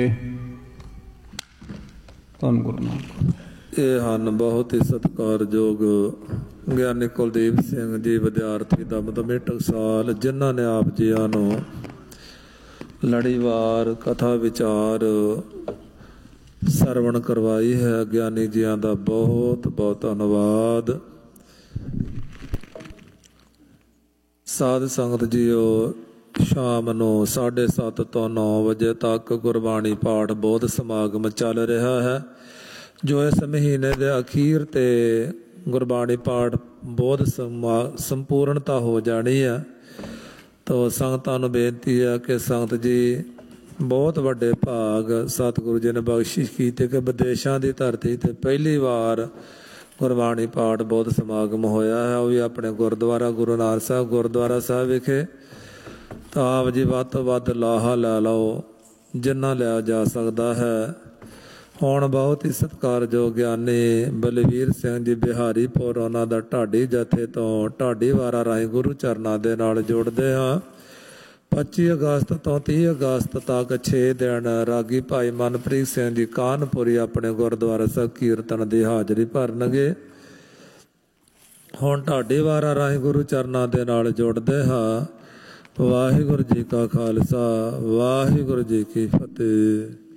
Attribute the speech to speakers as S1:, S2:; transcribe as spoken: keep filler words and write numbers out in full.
S1: ਧੰਨ ਗੁਰੂ ਨਾਨਕ।
S2: ਇਹ ਹਨ ਬਹੁਤ ਹੀ ਸਤਿਕਾਰਯੋਗ ਗਿਆਨੀ ਕੁਲਦੀਪ ਸਿੰਘ ਜੀ, ਵਿਦਿਆਰਥੀ ਦਮਦਮੇ ਟਕਸਾਲ, ਜਿਨ੍ਹਾਂ ਨੇ ਆਪ ਜੀਆਂ ਨੂੰ ਲੜੀਵਾਰ ਕਥਾ ਵਿਚਾਰ ਸਰਵਣ ਕਰਵਾਈ ਹੈ। ਗਿਆਨੀ ਜੀਆਂ ਦਾ ਬਹੁਤ ਬਹੁਤ ਧੰਨਵਾਦ। ਸਾਧ ਸੰਗਤ ਜੀਓ, ਸ਼ਾਮ ਨੂੰ ਸਾਢੇ ਸੱਤ ਤੋਂ ਨੌ ਵਜੇ ਤੱਕ ਗੁਰਬਾਣੀ ਪਾਠ ਬੋਧ ਸਮਾਗਮ ਚੱਲ ਰਿਹਾ ਹੈ, ਜੋ ਇਸ ਮਹੀਨੇ ਦੇ ਅਖੀਰ 'ਤੇ ਗੁਰਬਾਣੀ ਪਾਠ ਬੋਧ ਸਮਾ ਸੰਪੂਰਨਤਾ ਹੋ ਜਾਣੀ ਹੈ। ਤੋ ਸੰਗਤਾਂ ਨੂੰ ਬੇਨਤੀ ਹੈ ਕਿ ਸੰਗਤ ਜੀ, ਬਹੁਤ ਵੱਡੇ ਭਾਗ ਸਤਿਗੁਰੂ ਜੀ ਨੇ ਬਖਸ਼ਿਸ਼ ਕੀਤੀ ਕਿ ਵਿਦੇਸ਼ਾਂ ਦੀ ਧਰਤੀ 'ਤੇ ਪਹਿਲੀ ਵਾਰ ਗੁਰਬਾਣੀ ਪਾਠ ਬੋਧ ਸਮਾਗਮ ਹੋਇਆ ਹੈ, ਉਹ ਵੀ ਆਪਣੇ ਗੁਰਦੁਆਰਾ ਗੁਰੂ ਨਾਨਕ ਸਾਹਿਬ ਗੁਰਦੁਆਰਾ ਸਾਹਿਬ ਵਿਖੇ। ਤਾਂ ਆਪ ਜੀ ਵੱਧ ਤੋਂ ਵੱਧ ਲਾਹਾ ਲੈ ਲਓ, ਜਿੰਨਾ ਲਿਆ ਜਾ ਸਕਦਾ ਹੈ। ਹੁਣ ਬਹੁਤ ਹੀ ਸਤਿਕਾਰਯੋਗ ਗਿਆਨੀ ਬਲਵੀਰ ਸਿੰਘ ਜੀ ਬਿਹਾਰੀਪੁਰ, ਉਹਨਾਂ ਦਾ ਢਾਡੀ ਜਥੇ ਤੋਂ ਢਾਡੀ ਵਾਰਾਂ ਰਾਹੀਂ ਗੁਰੂ ਚਰਨਾਂ ਦੇ ਨਾਲ ਜੁੜਦੇ ਹਾਂ। ਪੱਚੀ ਅਗਸਤ ਤੋਂ ਤੀਹ ਅਗਸਤ ਤੱਕ ਛੇ ਦਿਨ ਰਾਗੀ ਭਾਈ ਮਨਪ੍ਰੀਤ ਸਿੰਘ ਜੀ ਕਾਨਪੁਰੀ ਆਪਣੇ ਗੁਰਦੁਆਰਾ ਸਾਹਿਬ ਕੀਰਤਨ ਦੀ ਹਾਜ਼ਰੀ ਭਰਨਗੇ। ਹੁਣ ਢਾਡੀ ਵਾਰਾਂ ਰਾਹੀਂ ਗੁਰੂ ਚਰਨਾਂ ਦੇ ਨਾਲ ਜੁੜਦੇ ਹਾਂ। ਵਾਹਿਗੁਰੂ ਜੀ ਕਾ ਖਾਲਸਾ, ਵਾਹਿਗੁਰੂ ਜੀ ਕੀ ਫਤਿਹ।